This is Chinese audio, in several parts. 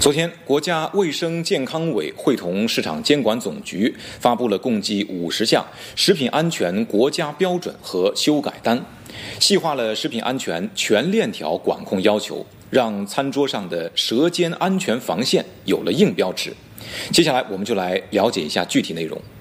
昨天，国家卫生健康委会同市场监管总局发布了共计50项食品安全国家标准和修改单，细化了食品安全全链条管控要求，让餐桌上的舌尖安全防线有了硬标尺。接下来，我们就来了解一下具体内容。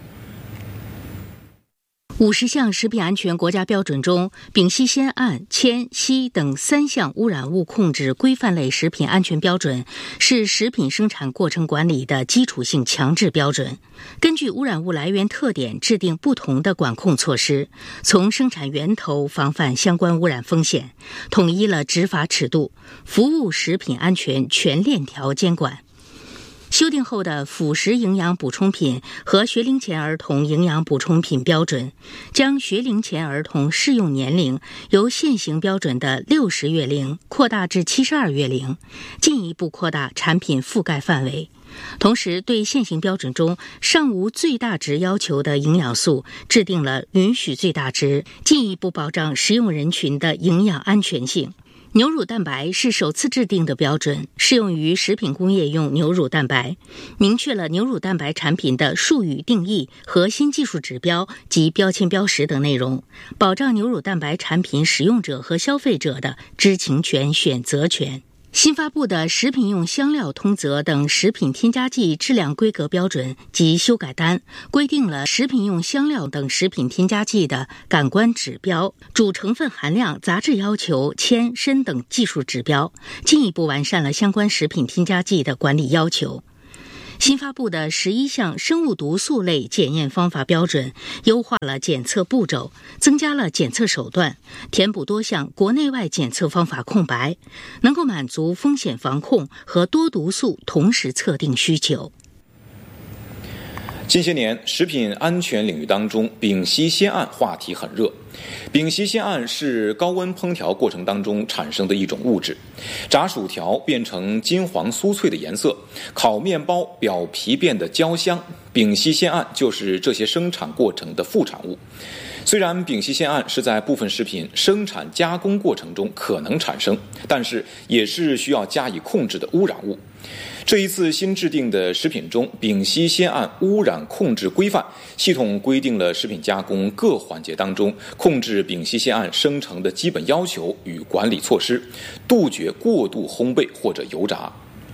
50项食品安全国家标准中，丙烯酰胺、铅、硒等3项污染物控制规范类食品安全标准是食品生产过程管理的基础性强制标准，根据污染物来源特点制定不同的管控措施，从生产源头防范相关污染风险，统一了执法尺度，服务食品安全全链条监管。修订后的辅食营养补充品和学龄前儿童营养补充品标准，将学龄前儿童适用年龄由现行标准的60月龄扩大至72月龄，进一步扩大产品覆盖范围。同时，对现行标准中尚无最大值要求的营养素制定了允许最大值，进一步保障食用人群的营养安全性。牛乳蛋白是首次制定的标准，适用于食品工业用牛乳蛋白，明确了牛乳蛋白产品的术语定义、核心技术指标及标签标识等内容，保障牛乳蛋白产品使用者和消费者的知情权、选择权。新发布的食品用香料通则等食品添加剂质量规格标准及修改单，规定了食品用香料等食品添加剂的感官指标、主成分含量、杂质要求、铅、砷等技术指标，进一步完善了相关食品添加剂的管理要求。新发布的11项生物毒素类检验方法标准，优化了检测步骤，增加了检测手段，填补多项国内外检测方法空白，能够满足风险防控和多毒素同时测定需求。 近些年，食品安全领域当中，丙烯酰胺话题很热。丙烯酰胺是高温烹调过程当中产生的一种物质，炸薯条变成金黄酥脆的颜色，烤面包表皮变得焦香，丙烯酰胺就是这些生产过程的副产物。虽然丙烯酰胺是在部分食品生产加工过程中可能产生，但是也是需要加以控制的污染物。这一次新制定的食品中丙烯酰胺污染控制规范系统规定了食品加工各环节当中控制丙烯酰胺生成的基本要求与管理措施，杜绝过度烘焙或者油炸。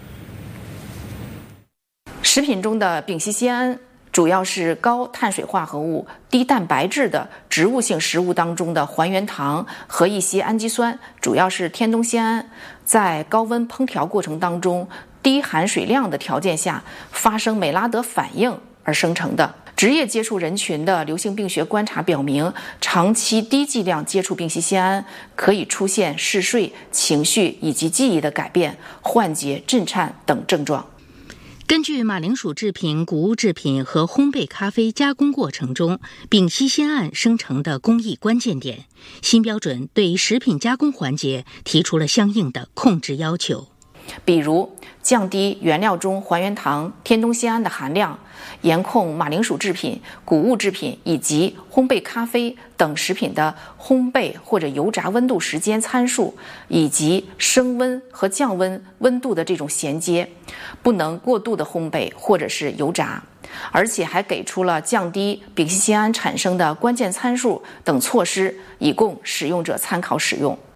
食品中的丙烯酰胺主要是高碳水化合物、低蛋白质的植物性食物当中的还原糖和一些氨基酸，主要是天冬酰胺，在高温烹调过程当中低含水量的条件下发生美拉德反应而生成的。职业接触人群的流行病学观察表明，长期低剂量接触丙烯酰胺可以出现嗜睡、情绪以及记忆的改变、幻觉、震颤等症状。 根据马铃薯制品、谷物制品和烘焙咖啡加工过程中丙烯酰胺生成的工艺关键点，新标准对食品加工环节提出了相应的控制要求。 比如降低原料中还原糖、天冬酰胺的含量，严控马铃薯制品、谷物制品以及烘焙咖啡等食品的烘焙或者油炸温度时间参数，以及升温和降温温度的这种衔接，不能过度的烘焙或者是油炸，而且还给出了降低丙烯酰胺产生的关键参数等措施，以供使用者参考使用。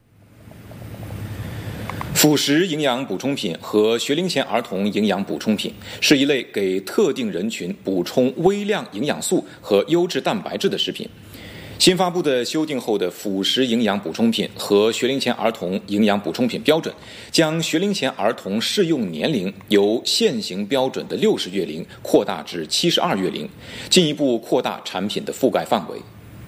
辅食营养补充品和学龄前儿童营养补充品是一类给特定人群补充微量营养素和优质蛋白质的食品。新发布的修订后的辅食营养补充品和学龄前儿童营养补充品标准，将学龄前儿童适用年龄由现行标准的60月龄扩大至72月龄，进一步扩大产品的覆盖范围。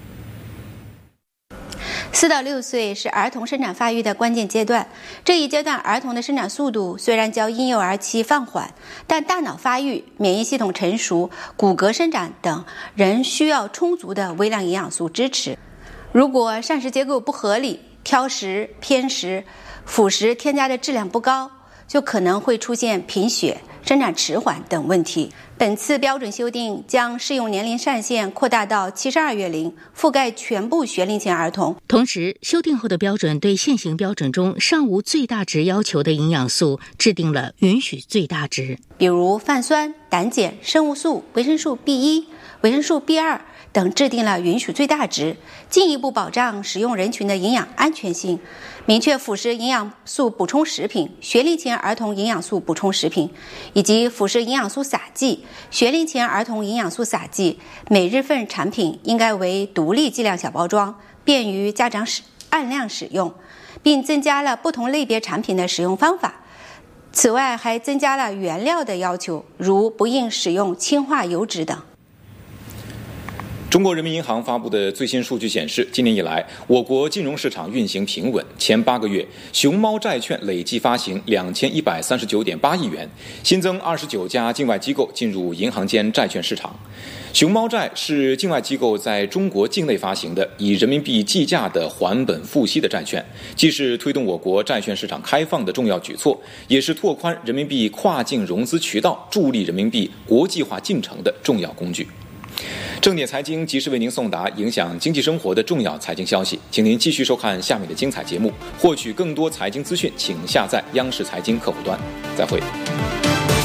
4到6岁是儿童生长发育的关键阶段，这一阶段儿童的生长速度虽然较婴幼儿期放缓，但大脑发育、免疫系统成熟、骨骼生长等仍需要充足的微量营养素支持。如果膳食结构不合理、挑食、偏食、辅食添加的质量不高，就可能会出现贫血、生长迟缓等问题。 本次标准修订将适用年龄上限扩大到72月龄，覆盖全部学龄前儿童。 同时，修订后的标准对现行标准中尚无最大值要求的营养素制定了允许最大值， 比如泛酸、胆碱、生物素、维生素 B1、维生素 B2 等制定了允许最大值，进一步保障使用人群的营养安全性，明确辅食营养素补充食品、学龄前儿童营养素补充食品以及辅食营养素撒剂、学龄前儿童营养素撒剂每日份产品应该为独立剂量小包装，便于家长按量使用，并增加了不同类别产品的使用方法。此外，还增加了原料的要求，如不应使用氢化油脂等。 中国人民银行发布的最新数据显示，今年以来，我国金融市场运行平稳，前8个月熊猫债券累计发行2139.8亿元，新增29家境外机构进入银行间债券市场。熊猫债是境外机构在中国境内发行的以人民币计价的还本付息的债券，既是推动我国债券市场开放的重要举措，也是拓宽人民币跨境融资渠道、助力人民币国际化进程的重要工具。正点财经及时为您送达影响经济生活的重要财经消息，请您继续收看下面的精彩节目。获取更多财经资讯，请下载央视财经客户端。再会。